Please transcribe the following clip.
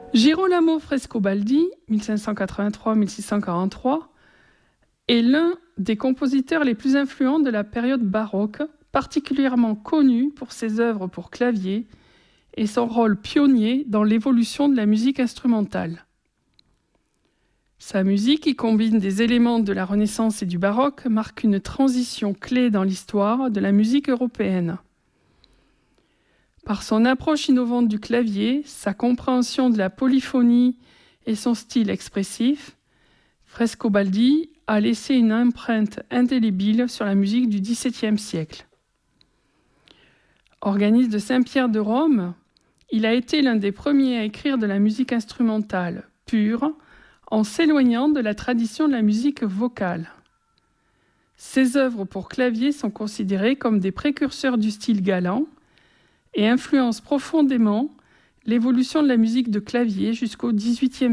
Girolamo Frescobaldi, 1583-1643, est l'un des compositeurs les plus influents de la période baroque, particulièrement connu pour ses œuvres pour clavier et son rôle pionnier dans l'évolution de la musique instrumentale. Sa musique, qui combine des éléments de la Renaissance et du baroque, marque une transition clé dans l'histoire de la musique européenne. Par son approche innovante du clavier, sa compréhension de la polyphonie et son style expressif, Frescobaldi a laissé une empreinte indélébile sur la musique du XVIIe siècle. Organiste de Saint-Pierre de Rome, il a été l'un des premiers à écrire de la musique instrumentale pure, en s'éloignant de la tradition de la musique vocale. Ses œuvres pour clavier sont considérées comme des précurseurs du style galant et influencent profondément l'évolution de la musique de clavier jusqu'au XVIIIe